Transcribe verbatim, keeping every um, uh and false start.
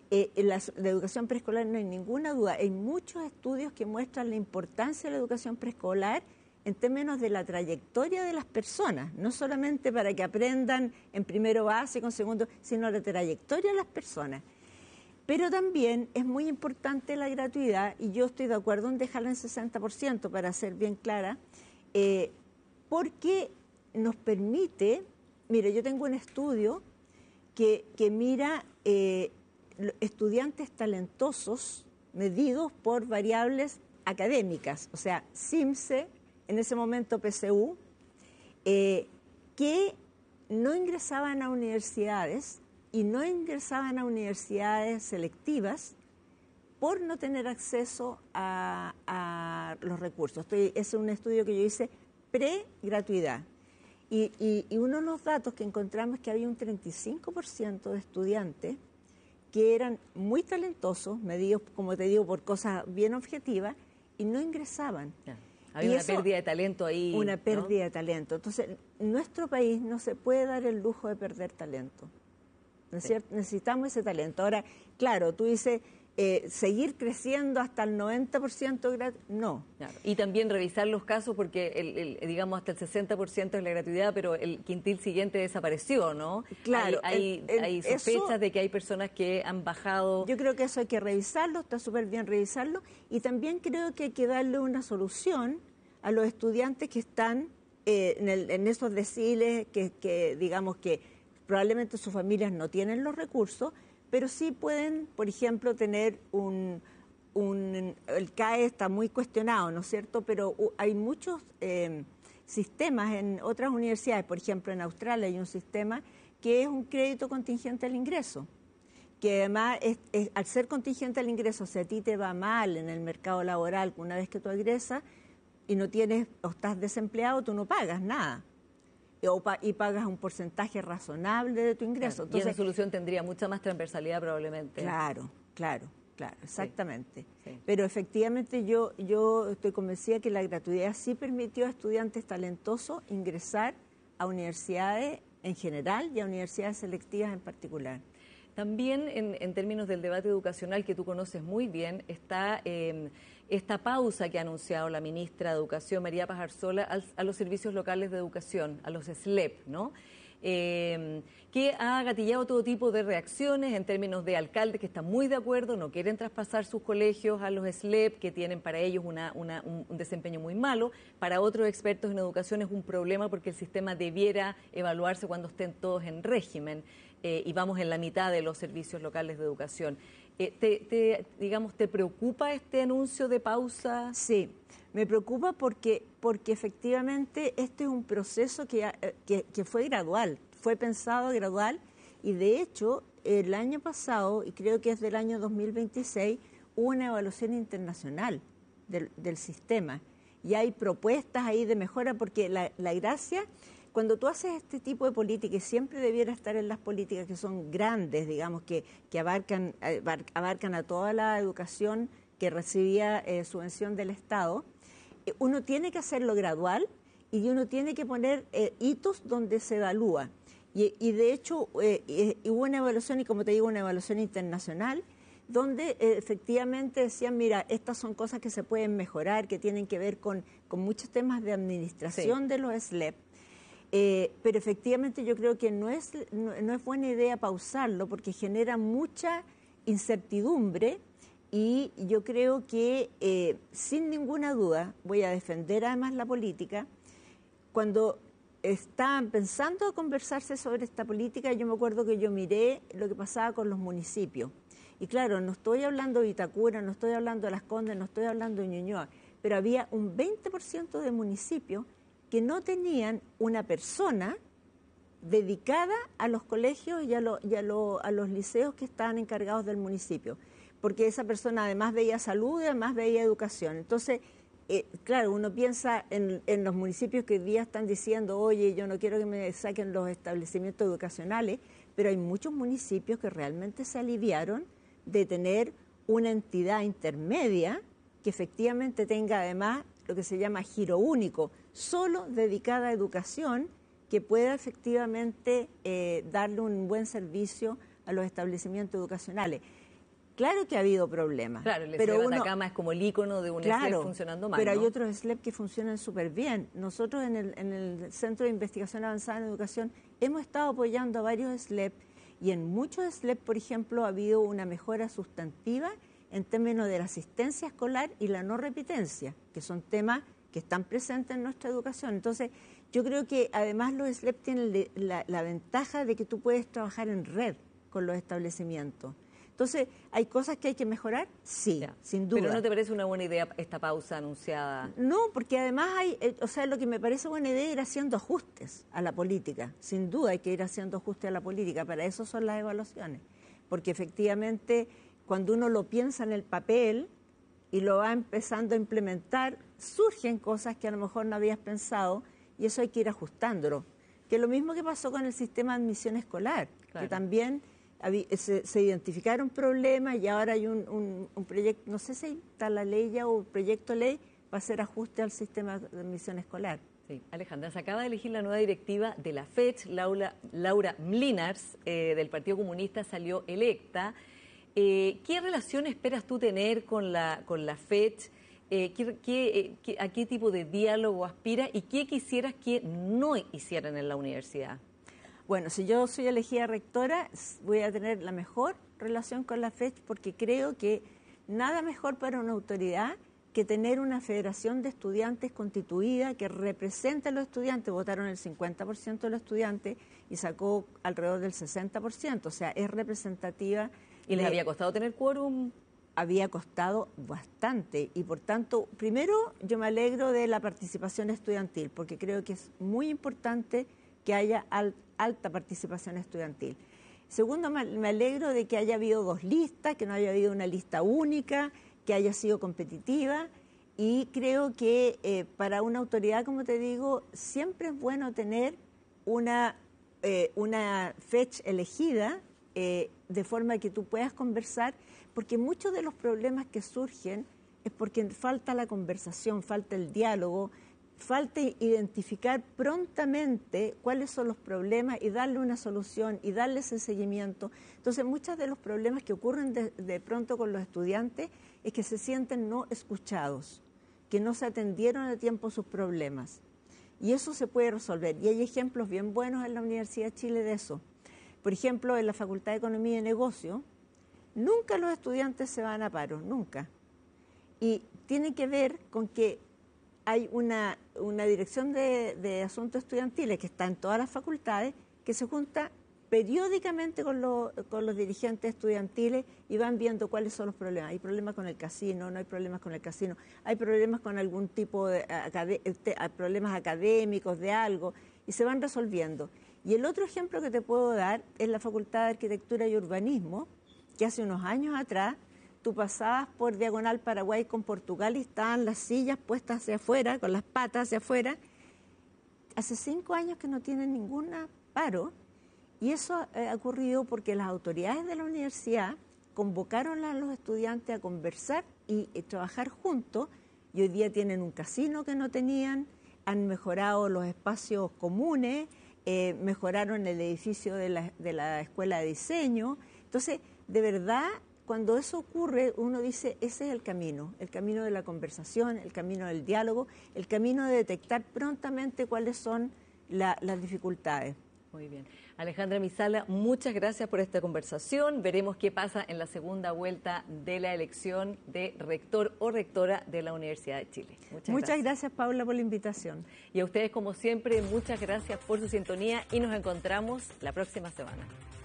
Eh, en la, la educación preescolar no hay ninguna duda. Hay muchos estudios que muestran la importancia de la educación preescolar en términos de la trayectoria de las personas, no solamente para que aprendan en primero básico, en segundo, sino la trayectoria de las personas. Pero también es muy importante la gratuidad, y yo estoy de acuerdo en dejarla en sesenta por ciento, para ser bien clara, eh, porque nos permite, mire, yo tengo un estudio que, que mira eh, estudiantes talentosos medidos por variables académicas, o sea, CIMSE, en ese momento P S U, eh, que no ingresaban a universidades y no ingresaban a universidades selectivas por no tener acceso a, a los recursos. Estoy, es un estudio que yo hice pre-gratuidad. Y, y, y uno de los datos que encontramos es que había un treinta y cinco por ciento de estudiantes que eran muy talentosos, medidos, como te digo, por cosas bien objetivas, y no ingresaban. Yeah. Hay una pérdida de talento ahí. Una pérdida ¿no? de talento. Entonces, nuestro país no se puede dar el lujo de perder talento. ¿No es cierto? Necesitamos ese talento. Ahora, claro, tú dices, eh, seguir creciendo hasta el noventa por ciento gratis, no. Claro. Y también revisar los casos, porque el, el, digamos hasta el sesenta por ciento es la gratuidad, pero el quintil siguiente desapareció, ¿no? Claro. Hay, hay, el, el, hay sospechas eso, de que hay personas que han bajado. Yo creo que eso hay que revisarlo, está súper bien revisarlo, y también creo que hay que darle una solución a los estudiantes que están eh, en, el, en esos deciles, que, que digamos que probablemente sus familias no tienen los recursos, pero sí pueden, por ejemplo, tener un, un... El C A E está muy cuestionado, ¿no es cierto? Pero hay muchos eh, sistemas en otras universidades, por ejemplo, en Australia hay un sistema que es un crédito contingente al ingreso, que además, es, es, al ser contingente al ingreso, si a ti te va mal en el mercado laboral una vez que tú egresas y no tienes o estás desempleado, tú no pagas nada. Y pagas un porcentaje razonable de tu ingreso. Claro, Entonces, y esa solución tendría mucha más transversalidad probablemente. Claro, claro, claro, exactamente. Sí, sí. Pero efectivamente yo, yo estoy convencida que la gratuidad sí permitió a estudiantes talentosos ingresar a universidades en general y a universidades selectivas en particular. También en, en términos del debate educacional que tú conoces muy bien, está eh, esta pausa que ha anunciado la ministra de Educación, María Paz Arzola, al, a los servicios locales de educación, a los S L E P, ¿no? Eh, que ha gatillado todo tipo de reacciones en términos de alcaldes que están muy de acuerdo, no quieren traspasar sus colegios a los S L E P, que tienen para ellos una, una, un, un desempeño muy malo. Para otros expertos en educación es un problema porque el sistema debiera evaluarse cuando estén todos en régimen. Eh, y vamos en la mitad de los servicios locales de educación. Eh, te, te, digamos, ¿te preocupa este anuncio de pausa? Sí, me preocupa porque, porque efectivamente este es un proceso que, que, que fue gradual, fue pensado gradual, y de hecho el año pasado, y creo que es del año dos mil veintiséis, hubo una evaluación internacional del, del sistema, y hay propuestas ahí de mejora, porque la, la gracia... Cuando tú haces este tipo de política, y siempre debiera estar en las políticas que son grandes, digamos, que, que abarcan, abarcan a toda la educación que recibía eh, subvención del Estado, eh, uno tiene que hacerlo gradual y uno tiene que poner eh, hitos donde se evalúa. Y, y de hecho eh, eh, hubo una evaluación, y como te digo, una evaluación internacional, donde eh, efectivamente decían, mira, estas son cosas que se pueden mejorar, que tienen que ver con, con muchos temas de administración sí. de los S L E P. Eh, pero efectivamente yo creo que no es, no, no es buena idea pausarlo, porque genera mucha incertidumbre, y yo creo que eh, sin ninguna duda, voy a defender además la política, cuando estaban pensando conversarse sobre esta política, yo me acuerdo que yo miré lo que pasaba con los municipios, y claro, no estoy hablando de Vitacura, no estoy hablando de Las Condes, no estoy hablando de Ñuñoa, pero había un veinte por ciento de municipios que no tenían una persona dedicada a los colegios y, a, lo, y a, lo, a los liceos que estaban encargados del municipio, porque esa persona además veía salud y además veía educación. Entonces, eh, claro, uno piensa en, en los municipios que hoy día están diciendo, oye, yo no quiero que me saquen los establecimientos educacionales, pero hay muchos municipios que realmente se aliviaron de tener una entidad intermedia que efectivamente tenga además lo que se llama giro único, solo dedicada a educación, que pueda efectivamente eh, darle un buen servicio a los establecimientos educacionales. Claro que ha habido problemas. Claro, el pero S L E uno, Atacama es como el ícono de un claro, S L E P funcionando mal, pero hay ¿no? otros S L E P que funcionan súper bien. Nosotros en el, en el Centro de Investigación Avanzada en Educación hemos estado apoyando a varios S L E P y en muchos S L E P, por ejemplo, ha habido una mejora sustantiva en términos de la asistencia escolar y la no repitencia, que son temas que están presentes en nuestra educación. Entonces, yo creo que además los S L E P tienen la, la ventaja de que tú puedes trabajar en red con los establecimientos. Entonces, ¿hay cosas que hay que mejorar? Sí, ya, sin duda. ¿Pero no te parece una buena idea esta pausa anunciada? No, porque además hay, eh, o sea, lo que me parece buena idea es ir haciendo ajustes a la política. Sin duda hay que ir haciendo ajustes a la política, para eso son las evaluaciones. Porque efectivamente, cuando uno lo piensa en el papel y lo va empezando a implementar, surgen cosas que a lo mejor no habías pensado y eso hay que ir ajustándolo. Que es lo mismo que pasó con el sistema de admisión escolar, claro, que también Se, se identificaron problemas y ahora hay un, un, un proyecto, no sé si está la ley ya o el proyecto de ley para hacer ajuste al sistema de admisión escolar. Sí, Alejandra, se acaba de elegir la nueva directiva de la FECH, Laura, Laura Mlinars, eh, del Partido Comunista, salió electa. Eh, ¿Qué relación esperas tú tener con la, con la FECH? Eh, ¿qué, qué, qué, ¿A qué tipo de diálogo aspiras y qué quisieras que no hicieran en la universidad? Bueno, si yo soy elegida rectora, voy a tener la mejor relación con la FECH porque creo que nada mejor para una autoridad que tener una federación de estudiantes constituida que represente a los estudiantes. Votaron el cincuenta por ciento de los estudiantes y sacó alrededor del sesenta por ciento, o sea, es representativa. ¿Y les de... había costado tener quórum? Había costado bastante y por tanto, primero yo me alegro de la participación estudiantil porque creo que es muy importante que haya al, alta participación estudiantil. Segundo, me alegro de que haya habido dos listas, que no haya habido una lista única, que haya sido competitiva y creo que eh, para una autoridad, como te digo, siempre es bueno tener una, eh, una FECH elegida eh, de forma que tú puedas conversar, porque muchos de los problemas que surgen es porque falta la conversación, falta el diálogo, falta identificar prontamente cuáles son los problemas y darle una solución y darle ese seguimiento. Entonces, muchos de los problemas que ocurren de, de pronto con los estudiantes es que se sienten no escuchados, que no se atendieron a tiempo sus problemas. Y eso se puede resolver. Y hay ejemplos bien buenos en la Universidad de Chile de eso. Por ejemplo, en la Facultad de Economía y Negocio, nunca los estudiantes se van a paro, nunca. Y tiene que ver con que hay una, una dirección de, de asuntos estudiantiles que está en todas las facultades, que se junta periódicamente con, lo, con los dirigentes estudiantiles y van viendo cuáles son los problemas. Hay problemas con el casino, no hay problemas con el casino, hay problemas con algún tipo de acad- problemas académicos de algo y se van resolviendo. Y el otro ejemplo que te puedo dar es la Facultad de Arquitectura y Urbanismo, que hace unos años atrás tú pasabas por Diagonal Paraguay con Portugal y estaban las sillas puestas hacia afuera, con las patas hacia afuera. Hace cinco años que no tienen ningún paro y eso ha ocurrido porque las autoridades de la universidad convocaron a los estudiantes a conversar y, y trabajar juntos y hoy día tienen un casino que no tenían, han mejorado los espacios comunes, eh, mejoraron el edificio de la, de la Escuela de Diseño. Entonces, de verdad, cuando eso ocurre, uno dice, ese es el camino, el camino de la conversación, el camino del diálogo, el camino de detectar prontamente cuáles son la, las dificultades. Muy bien. Alejandra Mizala, muchas gracias por esta conversación. Veremos qué pasa en la segunda vuelta de la elección de rector o rectora de la Universidad de Chile. Muchas, muchas gracias. gracias, Paula, por la invitación. Y a ustedes, como siempre, muchas gracias por su sintonía y nos encontramos la próxima semana.